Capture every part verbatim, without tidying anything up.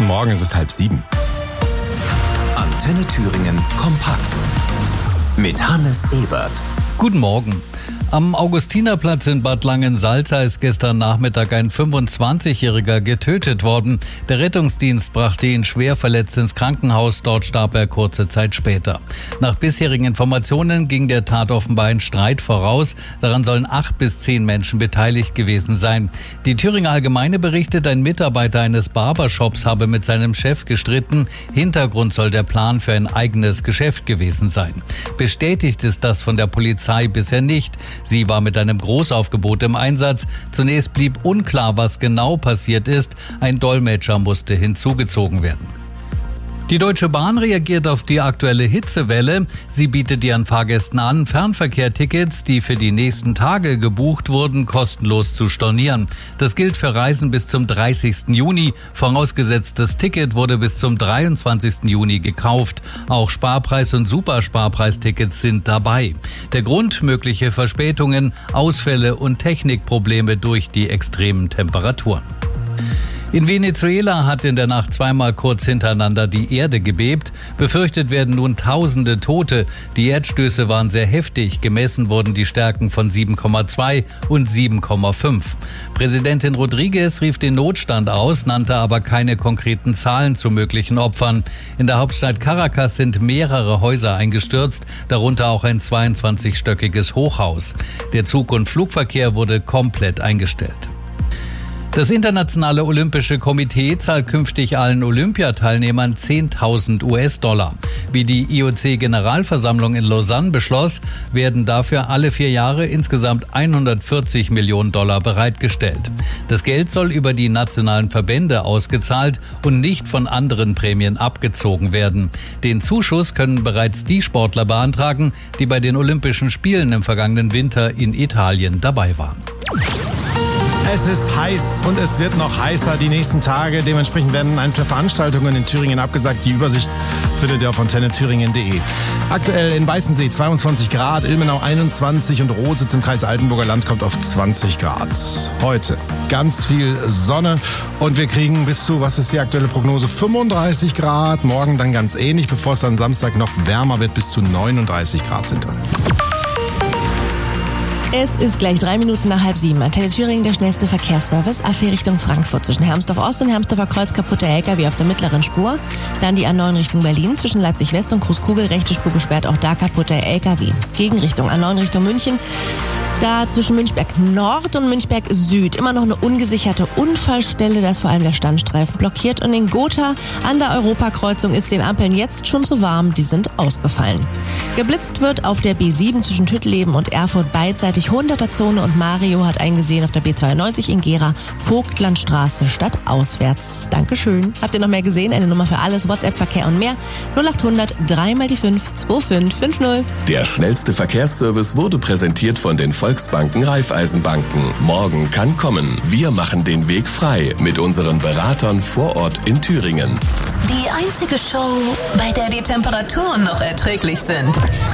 Guten Morgen, es ist halb sieben. Antenne Thüringen kompakt mit Hannes Ebert. Guten Morgen. Am Augustinerplatz in Bad Langensalza ist gestern Nachmittag ein fünfundzwanzigjähriger getötet worden. Der Rettungsdienst brachte ihn schwer verletzt ins Krankenhaus. Dort starb er kurze Zeit später. Nach bisherigen Informationen ging der Tat offenbar ein Streit voraus. Daran sollen acht bis zehn Menschen beteiligt gewesen sein. Die Thüringer Allgemeine berichtet, ein Mitarbeiter eines Barbershops habe mit seinem Chef gestritten. Hintergrund soll der Plan für ein eigenes Geschäft gewesen sein. Bestätigt ist das von der Polizei bisher nicht. Sie war mit einem Großaufgebot im Einsatz. Zunächst blieb unklar, was genau passiert ist. Ein Dolmetscher musste hinzugezogen werden. Die Deutsche Bahn reagiert auf die aktuelle Hitzewelle. Sie bietet ihren Fahrgästen an, Fernverkehrtickets, die für die nächsten Tage gebucht wurden, kostenlos zu stornieren. Das gilt für Reisen bis zum dreißigsten Juni. Vorausgesetzt, das Ticket wurde bis zum dreiundzwanzigsten Juni gekauft. Auch Sparpreis- und Supersparpreistickets sind dabei. Der Grund: mögliche Verspätungen, Ausfälle und Technikprobleme durch die extremen Temperaturen. In Venezuela hat in der Nacht zweimal kurz hintereinander die Erde gebebt. Befürchtet werden nun tausende Tote. Die Erdstöße waren sehr heftig. Gemessen wurden die Stärken von sieben Komma zwei und sieben Komma fünf. Präsidentin Rodriguez rief den Notstand aus, nannte aber keine konkreten Zahlen zu möglichen Opfern. In der Hauptstadt Caracas sind mehrere Häuser eingestürzt, darunter auch ein zweiundzwanzigstöckiges Hochhaus. Der Zug- und Flugverkehr wurde komplett eingestellt. Das Internationale Olympische Komitee zahlt künftig allen Olympiateilnehmern zehntausend US-Dollar. Wie die I O C-Generalversammlung in Lausanne beschloss, werden dafür alle vier Jahre insgesamt hundertvierzig Millionen Dollar bereitgestellt. Das Geld soll über die nationalen Verbände ausgezahlt und nicht von anderen Prämien abgezogen werden. Den Zuschuss können bereits die Sportler beantragen, die bei den Olympischen Spielen im vergangenen Winter in Italien dabei waren. Es ist heiß und es wird noch heißer die nächsten Tage. Dementsprechend werden einzelne Veranstaltungen in Thüringen abgesagt. Die Übersicht findet ihr auf antenne thüringen punkt de. Aktuell in Weißensee zweiundzwanzig Grad, Ilmenau einundzwanzig und Rositz im Kreis Altenburger Land kommt auf zwanzig Grad. Heute ganz viel Sonne und wir kriegen bis zu, was ist die aktuelle Prognose, fünfunddreißig Grad. Morgen dann ganz ähnlich, bevor es dann Samstag noch wärmer wird, bis zu neununddreißig Grad sind drin. Es ist gleich drei Minuten nach halb sieben. Antenne Thüringen, der schnellste Verkehrsservice. A vier Richtung Frankfurt zwischen Hermsdorf Ost und Hermsdorfer Kreuz kaputter L K W auf der mittleren Spur. Dann die A neun Richtung Berlin zwischen Leipzig West und Großkugel, rechte Spur gesperrt, auch da kaputter L K W. Gegenrichtung A neun Richtung München. Da zwischen Münchberg Nord und Münchberg Süd immer noch eine ungesicherte Unfallstelle, da ist vor allem der Standstreifen blockiert. Und in Gotha an der Europakreuzung ist den Ampeln jetzt schon zu warm, die sind ausgefallen. Geblitzt wird auf der B sieben zwischen Tüttleben und Erfurt beidseitig hunderter Zone und Mario hat eingesehen auf der B zweiundneunzig in Gera, Vogtlandstraße statt auswärts. Dankeschön. Habt ihr noch mehr gesehen? Eine Nummer für alles, WhatsApp-Verkehr und mehr. null achthundert drei mal die fünf zwei fünf fünf null. Der schnellste Verkehrsservice wurde präsentiert von den Volksbanken Raiffeisenbanken. Morgen kann kommen. Wir machen den Weg frei mit unseren Beratern vor Ort in Thüringen. Die einzige Show, bei der die Temperaturen noch erträglich sind.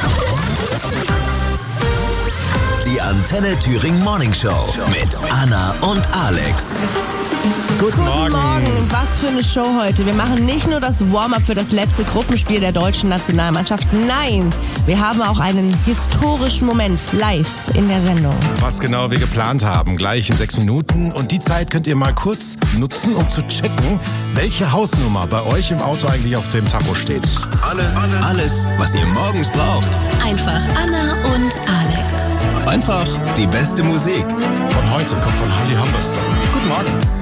Die Antenne Thüringen Morning Show mit Anna und Alex. Guten, Guten Morgen. Morgen. Was für eine Show heute. Wir machen nicht nur das Warm-up für das letzte Gruppenspiel der deutschen Nationalmannschaft. Nein, wir haben auch einen historischen Moment live in der Sendung. Was genau wir geplant haben, gleich in sechs Minuten. Und die Zeit könnt ihr mal kurz nutzen, um zu checken, welche Hausnummer bei euch im Auto eigentlich auf dem Tacho steht. Alle, alle. Alles, was ihr morgens braucht. Einfach Anna und Alex. Einfach die beste Musik. Von heute kommt von Holly Humberstone. Guten Morgen.